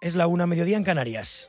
Es la 1:00, mediodía en Canarias.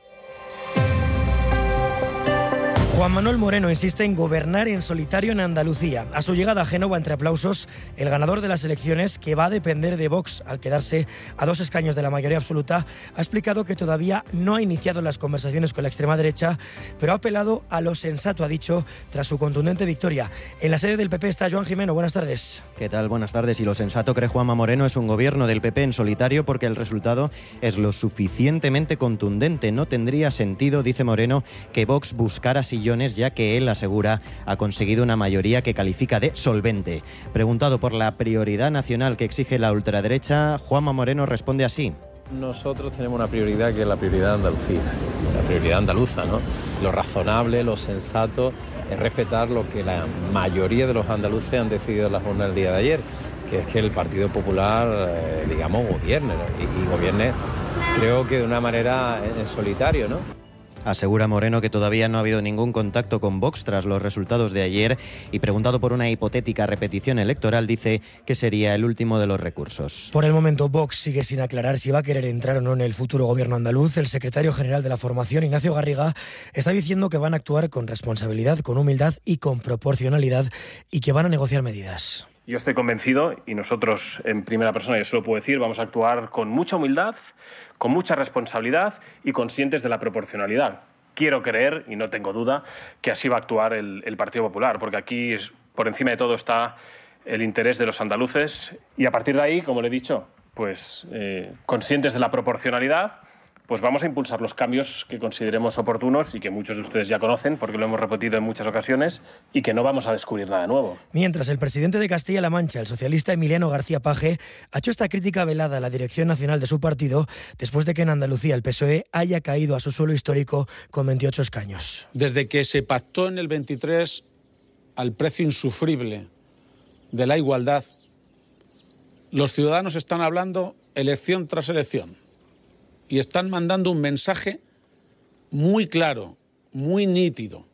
Juan Manuel Moreno insiste en gobernar en solitario en Andalucía. A su llegada a Génova, entre aplausos, el ganador de las elecciones, que va a depender de Vox al quedarse a 2 escaños de la mayoría absoluta, ha explicado que todavía no ha iniciado las conversaciones con la extrema derecha, pero ha apelado a lo sensato, ha dicho, tras su contundente victoria. En la sede del PP está Joan Jimeno. Buenas tardes. ¿Qué tal? Buenas tardes. Y lo sensato, cree Juanma Moreno, es un gobierno del PP en solitario porque el resultado es lo suficientemente contundente. No tendría sentido, dice Moreno, que Vox buscara sillones, ya que él asegura ha conseguido una mayoría que califica de solvente. Preguntado por la prioridad nacional que exige la ultraderecha, Juanma Moreno responde así. Nosotros tenemos una prioridad que es la prioridad de Andalucía, la prioridad andaluza, ¿no? Lo razonable, lo sensato es respetar lo que la mayoría de los andaluces han decidido en la jornada del día de ayer, que es que el Partido Popular, gobierne, ¿no? y gobierne, creo que de una manera en solitario, ¿no? Asegura Moreno que todavía no ha habido ningún contacto con Vox tras los resultados de ayer y, preguntado por una hipotética repetición electoral, dice que sería el último de los recursos. Por el momento, Vox sigue sin aclarar si va a querer entrar o no en el futuro gobierno andaluz. El secretario general de la formación, Ignacio Garriga, está diciendo que van a actuar con responsabilidad, con humildad y con proporcionalidad y que van a negociar medidas. Yo estoy convencido, y nosotros en primera persona, yo se lo puedo decir, vamos a actuar con mucha humildad, con mucha responsabilidad y conscientes de la proporcionalidad. Quiero creer, y no tengo duda, que así va a actuar el Partido Popular, porque aquí por encima de todo está el interés de los andaluces y a partir de ahí, como le he dicho, pues conscientes de la proporcionalidad, pues vamos a impulsar los cambios que consideremos oportunos y que muchos de ustedes ya conocen porque lo hemos repetido en muchas ocasiones y que no vamos a descubrir nada nuevo. Mientras, el presidente de Castilla-La Mancha, el socialista Emiliano García Paje, ha hecho esta crítica velada a la dirección nacional de su partido después de que en Andalucía el PSOE haya caído a su suelo histórico con 28 escaños. Desde que se pactó en el 23 al precio insufrible de la igualdad, los ciudadanos están hablando elección tras elección. Y están mandando un mensaje muy claro, muy nítido.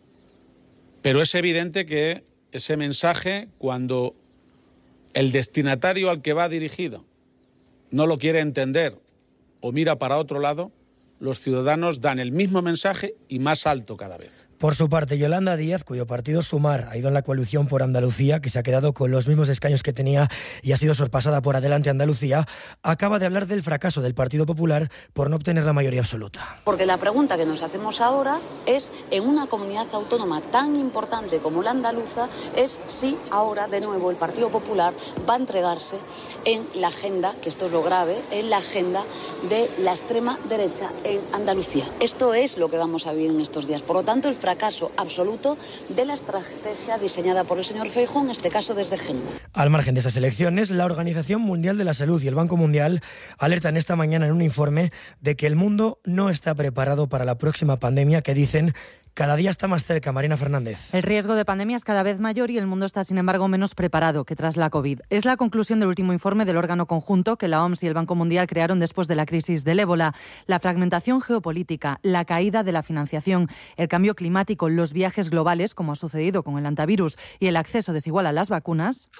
Pero es evidente que ese mensaje, cuando el destinatario al que va dirigido no lo quiere entender o mira para otro lado, los ciudadanos dan el mismo mensaje y más alto cada vez. Por su parte, Yolanda Díaz, cuyo partido Sumar ha ido en la coalición por Andalucía, que se ha quedado con los mismos escaños que tenía y ha sido sorpasada por Adelante Andalucía, acaba de hablar del fracaso del Partido Popular por no obtener la mayoría absoluta. Porque la pregunta que nos hacemos ahora es, en una comunidad autónoma tan importante como la andaluza, es si ahora de nuevo el Partido Popular va a entregarse en la agenda, que esto es lo grave, en la agenda de la extrema derecha en Andalucía. Esto es lo que vamos a vivir en estos días. Por lo tanto, el fracaso absoluto de la estrategia diseñada por el señor Feijóo, en este caso desde Génova. Al margen de estas elecciones, la Organización Mundial de la Salud y el Banco Mundial alertan esta mañana en un informe de que el mundo no está preparado para la próxima pandemia que dicen cada día está más cerca. Marina Fernández. El riesgo de pandemia es cada vez mayor y el mundo está, sin embargo, menos preparado que tras la COVID. Es la conclusión del último informe del órgano conjunto que la OMS y el Banco Mundial crearon después de la crisis del ébola. La fragmentación geopolítica, la caída de la financiación, el cambio climático, los viajes globales, como ha sucedido con el antivirus, y el acceso desigual a las vacunas.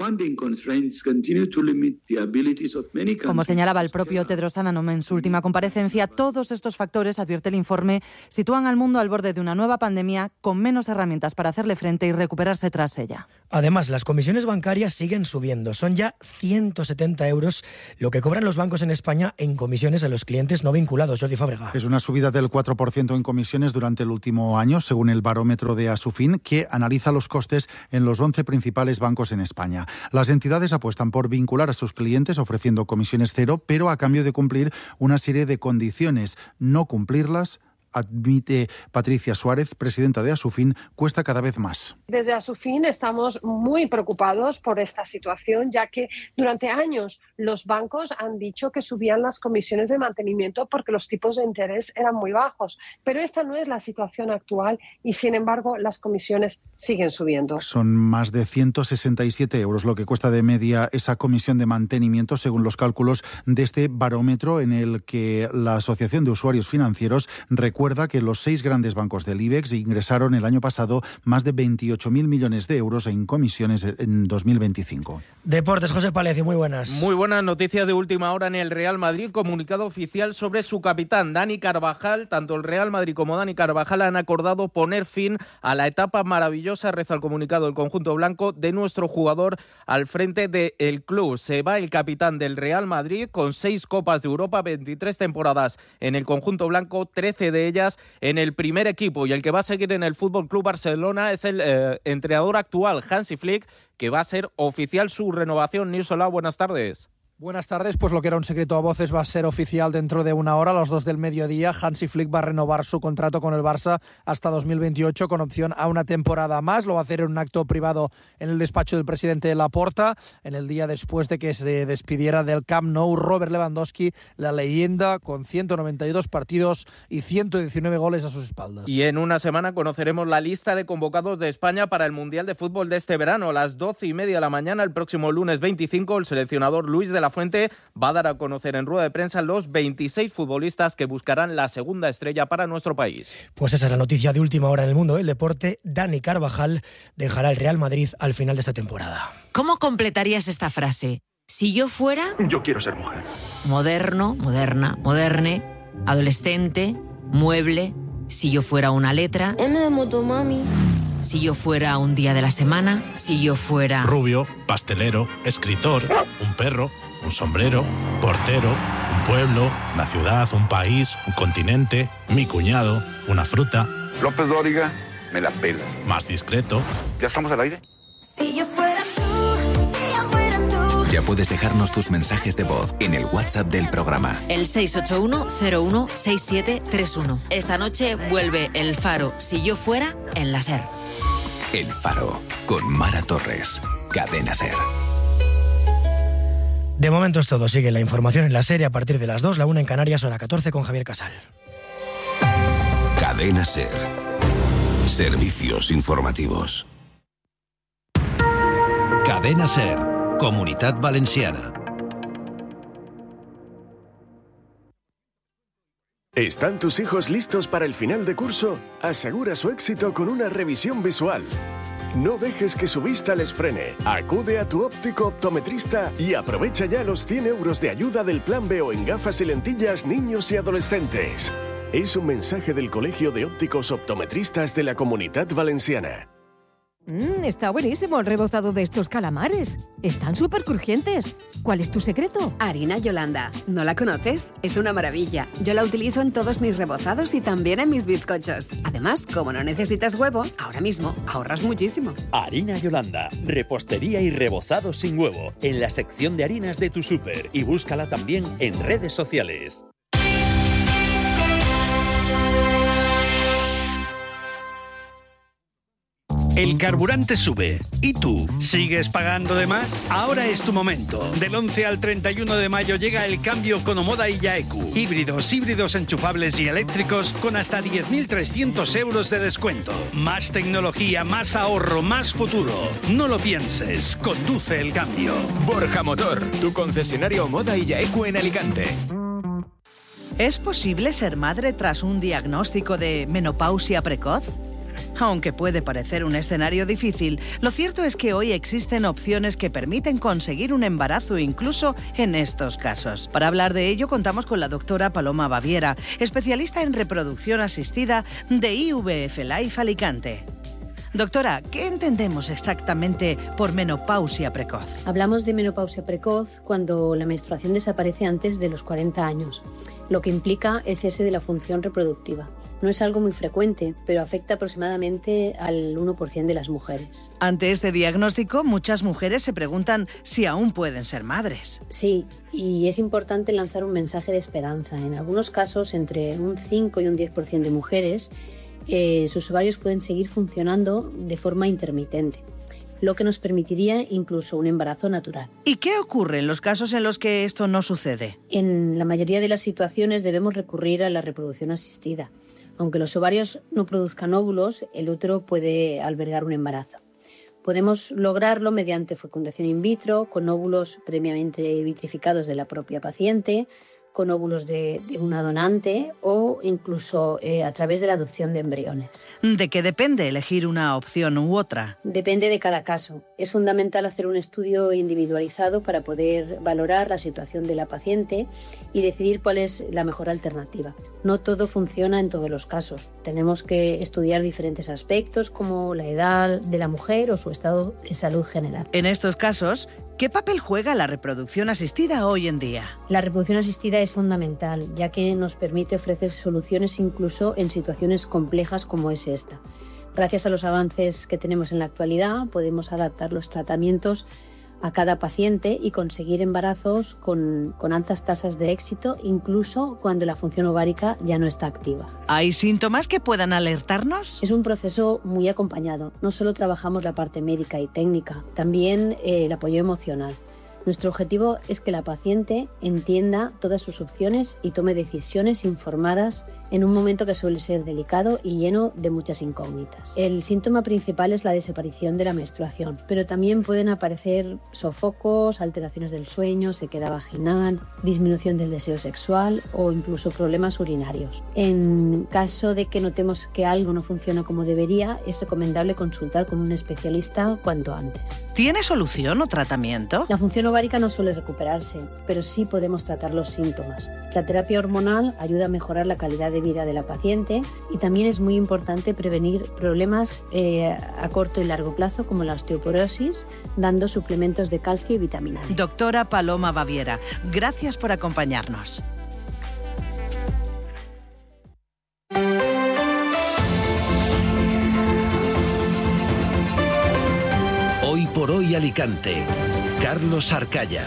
Como señalaba el propio Tedros Adhanom en su última comparecencia, todos estos factores, advierte el informe, sitúan al mundo al borde de una nueva pandemia con menos herramientas para hacerle frente y recuperarse tras ella. Además, las comisiones bancarias siguen subiendo. Son ya 170 euros lo que cobran los bancos en España en comisiones a los clientes no vinculados. Jordi Fábrega. Es una subida del 4% en comisiones durante el último año, según el barómetro de Asufin, que analiza los costes en los 11 principales bancos en España. Las entidades apuestan por vincular a sus clientes ofreciendo comisiones cero, pero a cambio de cumplir una serie de condiciones. No cumplirlas, admite Patricia Suárez, presidenta de Asufin, cuesta cada vez más. Desde Asufin estamos muy preocupados por esta situación, ya que durante años los bancos han dicho que subían las comisiones de mantenimiento porque los tipos de interés eran muy bajos. Pero esta no es la situación actual y, sin embargo, las comisiones siguen subiendo. Son más de 167 euros lo que cuesta de media esa comisión de mantenimiento, según los cálculos de este barómetro en el que la Asociación de Usuarios Financieros recuerda recuerda que los 6 grandes bancos del IBEX ingresaron el año pasado más de 28.000 millones de euros en comisiones en 2025. Deportes, José Palecio, muy buenas. Muy buenas noticias de última hora en el Real Madrid. Comunicado oficial sobre su capitán, Dani Carvajal. Tanto el Real Madrid como Dani Carvajal han acordado poner fin a la etapa maravillosa, reza el comunicado del conjunto blanco, de nuestro jugador al frente del club. Se va el capitán del Real Madrid con 6 Copas de Europa, 23 temporadas en el conjunto blanco, 13 de ellas en el primer equipo. Y el que va a seguir en el FC Barcelona es el entrenador actual, Hansi Flick, que va a ser oficial su renovación. Nirsola, buenas tardes. Buenas tardes, pues lo que era un secreto a voces va a ser oficial dentro de una hora, a las 2 del mediodía. Hansi Flick va a renovar su contrato con el Barça hasta 2028 con opción a una temporada más. Lo va a hacer en un acto privado en el despacho del presidente Laporta, en el día después de que se despidiera del Camp Nou Robert Lewandowski, la leyenda con 192 partidos y 119 goles a sus espaldas. Y en una semana conoceremos la lista de convocados de España para el Mundial de Fútbol de este verano. A las 12:30 de la mañana, el próximo lunes 25, el seleccionador Luis de la Fuente va a dar a conocer en rueda de prensa los 26 futbolistas que buscarán la segunda estrella para nuestro país. Pues esa es la noticia de última hora en el mundo del deporte. Dani Carvajal dejará el Real Madrid al final de esta temporada. ¿Cómo completarías esta frase? Si yo fuera... Yo quiero ser mujer. Moderno, moderna, moderne, adolescente, mueble. Si yo fuera una letra... M de motomami. Si yo fuera un día de la semana. Si yo fuera... Rubio, pastelero, escritor, un perro, un sombrero, portero, un pueblo, una ciudad, un país, un continente, mi cuñado, una fruta. López Dóriga, me la pela. Más discreto. ¿Ya estamos al aire? Si yo fuera tú, si yo fuera tú. Ya puedes dejarnos tus mensajes de voz en el WhatsApp del programa. El 681-016731. Esta noche vuelve El Faro, Si yo fuera, en la SER. El Faro, con Mara Torres. Cadena SER. De momento es todo. Sigue la información en la serie a partir de las 2, la 1 en Canarias, hora 14 con Javier Casal. Cadena SER. Servicios informativos. Cadena SER. Comunitat Valenciana. ¿Están tus hijos listos para el final de curso? Asegura su éxito con una revisión visual. No dejes que su vista les frene. Acude a tu óptico optometrista y aprovecha ya los 100 euros de ayuda del Plan B en gafas y lentillas niños y adolescentes. Es un mensaje del Colegio de Ópticos Optometristas de la Comunitat Valenciana. Está buenísimo el rebozado de estos calamares. Están súper crujientes. ¿Cuál es tu secreto? Harina Yolanda. ¿No la conoces? Es una maravilla. Yo la utilizo en todos mis rebozados y también en mis bizcochos. Además, como no necesitas huevo, ahora mismo ahorras muchísimo. Harina Yolanda. Repostería y rebozado sin huevo. En la sección de harinas de tu súper. Y búscala también en redes sociales. El carburante sube. ¿Y tú? ¿Sigues pagando de más? Ahora es tu momento. Del 11 al 31 de mayo llega el cambio con Omoda y Yaeku. Híbridos enchufables y eléctricos con hasta 10.300 euros de descuento. Más tecnología, más ahorro, más futuro. No lo pienses. Conduce el cambio. Borja Motor, tu concesionario Omoda y Yaeku en Alicante. ¿Es posible ser madre tras un diagnóstico de menopausia precoz? Aunque puede parecer un escenario difícil, lo cierto es que hoy existen opciones que permiten conseguir un embarazo incluso en estos casos. Para hablar de ello contamos con la doctora Paloma Baviera, especialista en reproducción asistida de IVF Life Alicante. Doctora, ¿qué entendemos exactamente por menopausia precoz? Hablamos de menopausia precoz cuando la menstruación desaparece antes de los 40 años, lo que implica el cese de la función reproductiva. No es algo muy frecuente, pero afecta aproximadamente al 1% de las mujeres. Ante este diagnóstico, muchas mujeres se preguntan si aún pueden ser madres. Sí, y es importante lanzar un mensaje de esperanza. En algunos casos, entre un 5 y un 10% de mujeres, sus ovarios pueden seguir funcionando de forma intermitente, lo que nos permitiría incluso un embarazo natural. ¿Y qué ocurre en los casos en los que esto no sucede? En la mayoría de las situaciones debemos recurrir a la reproducción asistida. Aunque los ovarios no produzcan óvulos, el útero puede albergar un embarazo. Podemos lograrlo mediante fecundación in vitro, con óvulos previamente vitrificados de la propia paciente, con óvulos de una donante o incluso a través de la adopción de embriones. ¿De qué depende elegir una opción u otra? Depende de cada caso. Es fundamental hacer un estudio individualizado para poder valorar la situación de la paciente y decidir cuál es la mejor alternativa. No todo funciona en todos los casos. Tenemos que estudiar diferentes aspectos como la edad de la mujer o su estado de salud general. En estos casos, ¿qué papel juega la reproducción asistida hoy en día? La reproducción asistida es fundamental, ya que nos permite ofrecer soluciones incluso en situaciones complejas como es esta. Gracias a los avances que tenemos en la actualidad, podemos adaptar los tratamientos a cada paciente y conseguir embarazos con altas tasas de éxito, incluso cuando la función ovárica ya no está activa. ¿Hay síntomas que puedan alertarnos? Es un proceso muy acompañado. No solo trabajamos la parte médica y técnica, también el apoyo emocional. Nuestro objetivo es que la paciente entienda todas sus opciones y tome decisiones informadas en un momento que suele ser delicado y lleno de muchas incógnitas. El síntoma principal es la desaparición de la menstruación, pero también pueden aparecer sofocos, alteraciones del sueño, sequedad vaginal, disminución del deseo sexual o incluso problemas urinarios. En caso de que notemos que algo no funciona como debería, es recomendable consultar con un especialista cuanto antes. ¿Tiene solución o tratamiento? La función ovárica no suele recuperarse, pero sí podemos tratar los síntomas. La terapia hormonal ayuda a mejorar la calidad de vida de la paciente y también es muy importante prevenir problemas a corto y largo plazo como la osteoporosis, dando suplementos de calcio y vitamina D. Doctora Paloma Baviera, gracias por acompañarnos. Hoy por hoy Alicante. Carlos Arcaya.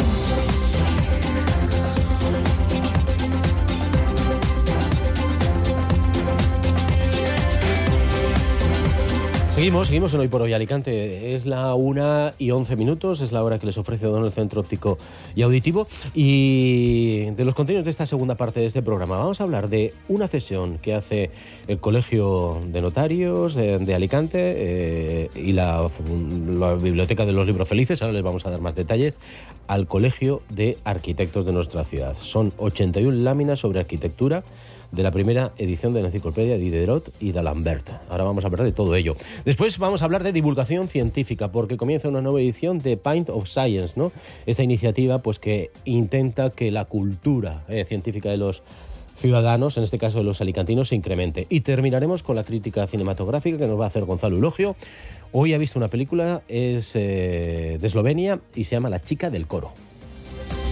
Seguimos en Hoy por Hoy Alicante. Es la 1:11, es la hora que les ofrece O'Donnell Centro Óptico y Auditivo. Y de los contenidos de esta segunda parte de este programa vamos a hablar de una cesión que hace el Colegio de Notarios de Alicante y la Biblioteca de los Libros Felices, ahora les vamos a dar más detalles, al Colegio de Arquitectos de nuestra ciudad. Son 81 láminas sobre arquitectura de la primera edición de la enciclopedia de Diderot y d'Alembert. Ahora vamos a hablar de todo ello. Después vamos a hablar de divulgación científica, porque comienza una nueva edición de Pint of Science, ¿no? Esta iniciativa pues que intenta que la cultura científica de los ciudadanos, en este caso de los alicantinos, se incremente. Y terminaremos con la crítica cinematográfica que nos va a hacer Gonzalo Eulogio. Hoy ha visto una película, es de Eslovenia y se llama La chica del coro.